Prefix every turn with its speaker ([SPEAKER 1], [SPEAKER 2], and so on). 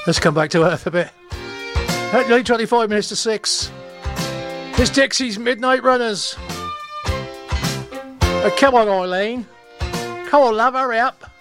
[SPEAKER 1] Let's come back to earth a bit. At 25 minutes to 6. It's Dixie's Midnight Runners. Come on, Eileen. Come on, love, hurry up.